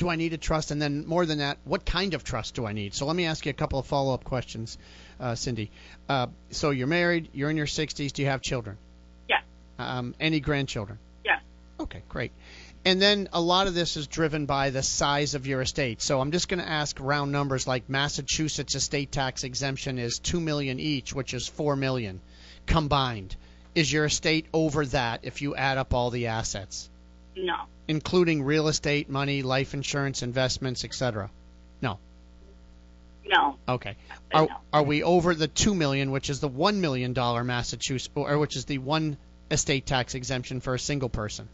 do I need a trust? And then more than that, what kind of trust do I need? So let me ask you a couple of follow-up questions, Cindy. So you're married, you're in your 60s. Do you have children? Yes. Any grandchildren? Yes. Okay, great. And then a lot of this is driven by the size of your estate. So I'm just going to ask round numbers, like Massachusetts estate tax exemption is $2 million each, which is $4 million combined. Is your estate over that if you add up all the assets? No. Including real estate, money, life insurance, investments, etc. No. No. Okay. No. Are we over the $2 million, which is the $1 million Massachusetts, or which is the one estate tax exemption for a single person?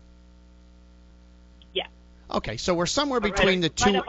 Yeah. Okay, so we're somewhere between the two.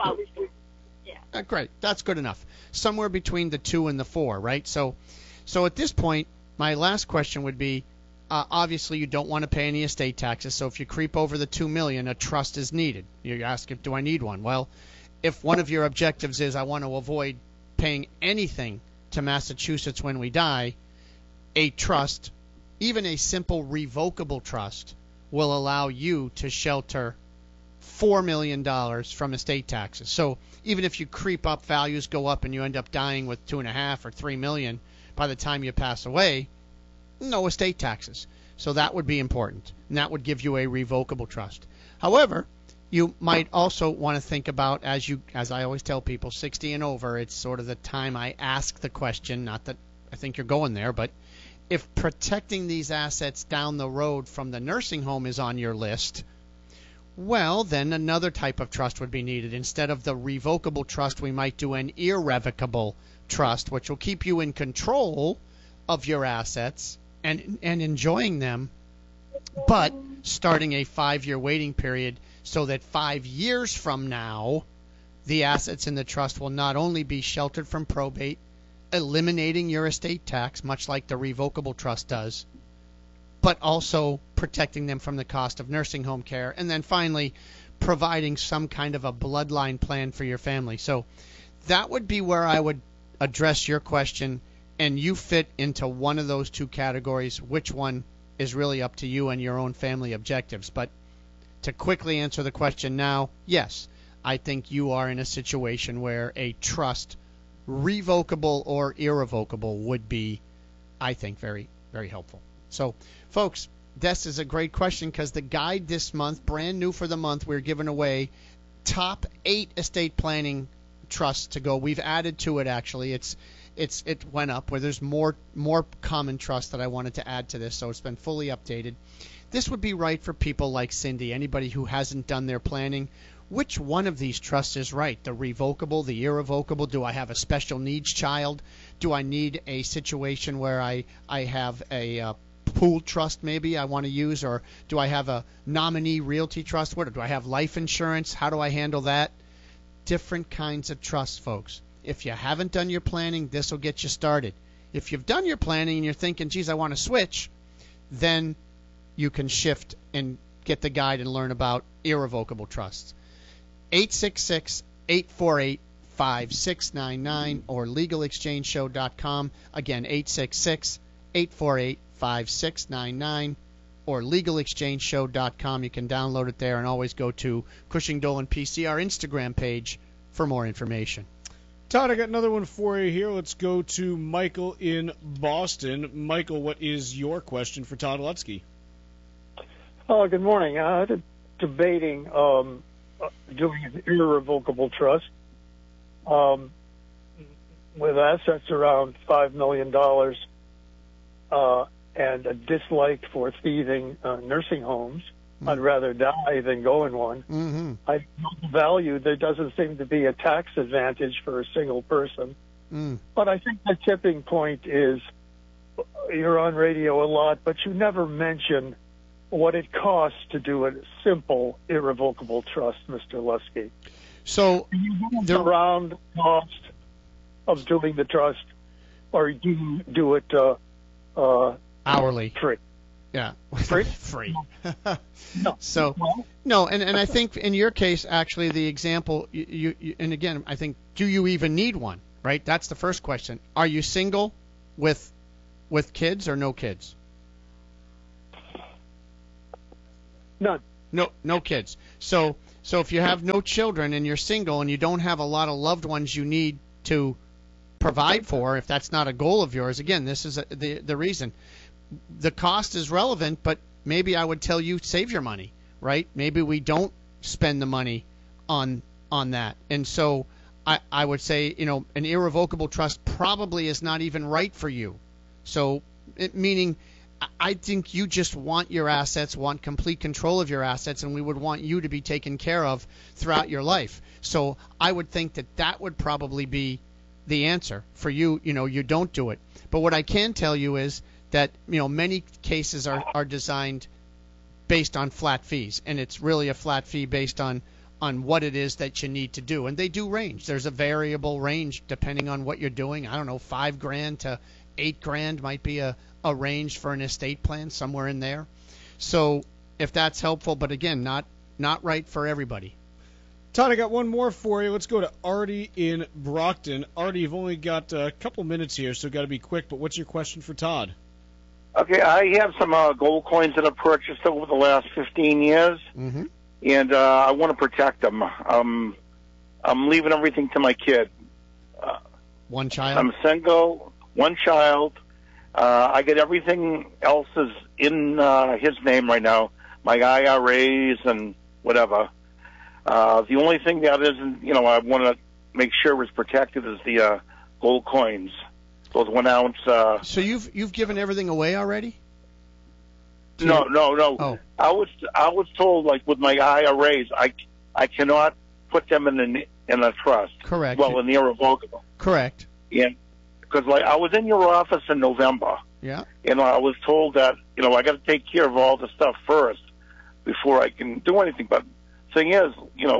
Yeah. Great, that's good enough. Somewhere between the 2 and the 4, right? So at this point, my last question would be, obviously you don't want to pay any estate taxes, so if you creep over the $2 million, a trust is needed. You ask, if do I need one? Well, if one of your objectives is I want to avoid paying anything to Massachusetts when we die, a trust, even a simple revocable trust, will allow you to shelter $4 million from estate taxes. So even if you creep up, values go up, and you end up dying with $2.5 or $3 million by the time you pass away, no estate taxes. So that would be important, and that would give you a revocable trust. However, you might also want to think about, as I always tell people, 60 and over, it's sort of the time I ask the question, not that I think you're going there, but if protecting these assets down the road from the nursing home is on your list, well, then another type of trust would be needed. Instead of the revocable trust, we might do an irrevocable trust, which will keep you in control of your assets and enjoying them, but starting a 5-year waiting period so that 5 years from now, the assets in the trust will not only be sheltered from probate, eliminating your estate tax, much like the revocable trust does, but also protecting them from the cost of nursing home care, and then finally providing some kind of a bloodline plan for your family. So that would be where I would address your question, and you fit into one of those two categories. Which one is really up to you and your own family objectives. But to quickly answer the question now, yes, I think you are in a situation where a trust, revocable or irrevocable, would be, I think, very, very helpful. So, folks, this is a great question because the guide this month, brand new for the month, we're giving away top 8 estate planning trusts to go. We've added to it, actually. It went up where there's more common trust that I wanted to add to this, so it's been fully updated. This would be right for people like Cindy, anybody who hasn't done their planning. Which one of these trusts is right? The revocable, the irrevocable? Do I have a special needs child? Do I need a situation where I have a pooled trust maybe I want to use, or do I have a nominee realty trust? What do I have? Life insurance? How do I handle that? Different kinds of trusts, folks. If you haven't done your planning, this will get you started. If you've done your planning and you're thinking, geez, I want to switch, then you can shift and get the guide and learn about irrevocable trusts. 866-848-5699 or legalexchangeshow.com. Again, 866-848-5699 or legalexchangeshow.com. You can download it there and always go to Cushing Dolan PC, our Instagram page, for more information. Todd, I got another one for you here. Let's go to Michael in Boston. Michael, what is your question for Todd Lutzke? Good morning. I'm debating doing an irrevocable trust with assets around $5 million and a dislike for thieving nursing homes. I'd rather die than go in one. Mm-hmm. I value there doesn't seem to be a tax advantage for a single person. But I think the tipping point is you're on radio a lot, but you never mention what it costs to do a simple irrevocable trust, Mr. Lusky. So the round cost of doing the trust, or do you do it hourly? Free. Yeah. Free? Free. No. So, no, and I think in your case, actually, the example, you and again, I think, do you even need one, right? That's the first question. Are you single with kids or no kids? None. No kids. So So if you have no children and you're single and you don't have a lot of loved ones you need to provide for, if that's not a goal of yours, again, this is the reason. The cost is relevant, but maybe I would tell you save your money, right? Maybe we don't spend the money on that. And so I would say, an irrevocable trust probably is not even right for you. So meaning I think you just want your assets, want complete control of your assets, and we would want you to be taken care of throughout your life. So I would think that would probably be the answer for you. You don't do it. But what I can tell you is that many cases are designed based on flat fees, and it's really a flat fee based on what it is that you need to do, and they do range. There's a variable range depending on what you're doing. I don't know, $5,000 to $8,000 might be a range for an estate plan, somewhere in there. So if that's helpful, but again, not right for everybody. Todd, I got one more for you. Let's go to Artie in Brockton. Artie, you've only got a couple minutes here, so got to be quick. But what's your question for Todd? Okay, I have some gold coins that I've purchased over the last 15 years, and I want to protect them. I'm leaving everything to my kid. One child? I'm single, one child. I get everything else is in his name right now, my IRAs and whatever. The only thing that isn't, I want to make sure is protected is the gold coins. Those 1 ounce. So you've given everything away already? No. Oh. I was told, like with my IRAs, I cannot put them in a trust. Correct. Well, in the irrevocable. Correct. Yeah, because I was in your office in November. Yeah. And I was told that I got to take care of all the stuff first before I can do anything. But the thing is,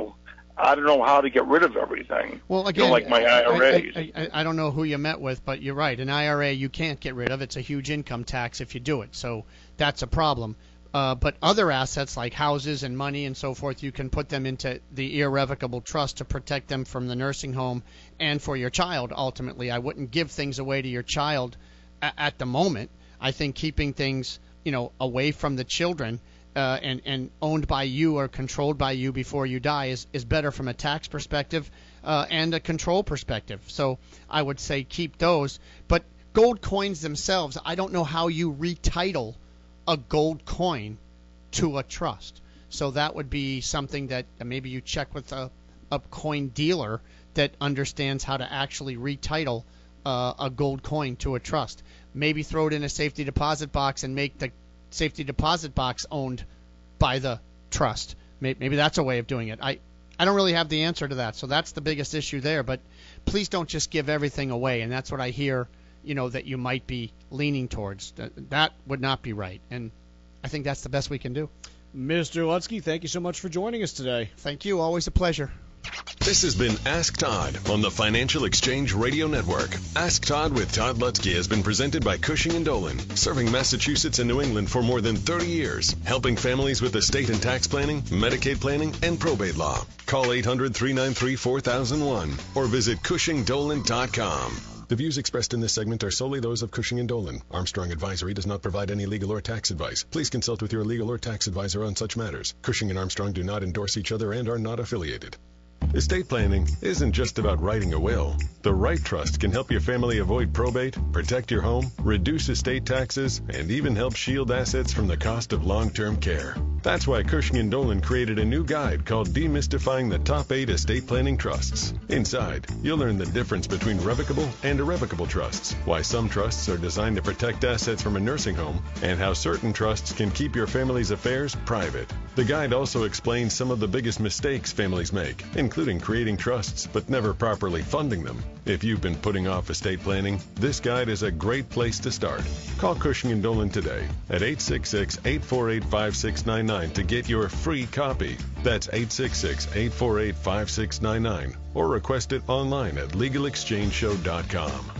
I don't know how to get rid of everything. Well, again, like my IRAs. I don't know who you met with, but you're right. An IRA you can't get rid of. It's a huge income tax if you do it. So that's a problem. But other assets like houses and money and so forth, you can put them into the irrevocable trust to protect them from the nursing home and for your child. Ultimately, I wouldn't give things away to your child at the moment. I think keeping things, away from the children and owned by you or controlled by you before you die is better from a tax perspective and a control perspective. So I would say keep those. But gold coins themselves, I don't know how you retitle a gold coin to a trust. So that would be something that maybe you check with a coin dealer that understands how to actually retitle a gold coin to a trust. Maybe throw it in a safety deposit box and make the safety deposit box owned by the trust. Maybe that's a way of doing it. I don't really have the answer to that, so that's the biggest issue there. But please don't just give everything away, and that's what I hear that you might be leaning towards. That would not be right, and I think that's the best we can do. Mr. Lutsky, thank you so much for joining us today. Thank you. Always a pleasure. This has been Ask Todd on the Financial Exchange Radio Network. Ask Todd with Todd Lutsky has been presented by Cushing & Dolan, serving Massachusetts and New England for more than 30 years, helping families with estate and tax planning, Medicaid planning, and probate law. Call 800-393-4001 or visit CushingDolan.com. The views expressed in this segment are solely those of Cushing & Dolan. Armstrong Advisory does not provide any legal or tax advice. Please consult with your legal or tax advisor on such matters. Cushing and Armstrong do not endorse each other and are not affiliated. Estate planning isn't just about writing a will. The right trust can help your family avoid probate, protect your home, reduce estate taxes, and even help shield assets from the cost of long-term care. That's why Cushing & Dolan created a new guide called Demystifying the Top 8 Estate Planning Trusts. Inside, you'll learn the difference between revocable and irrevocable trusts, why some trusts are designed to protect assets from a nursing home, and how certain trusts can keep your family's affairs private. The guide also explains some of the biggest mistakes families make, including creating trusts but never properly funding them. If you've been putting off estate planning, this guide is a great place to start. Call Cushing & Dolan today at 866-848-5699 to get your free copy. That's 866-848-5699 or request it online at LegalExchangeShow.com.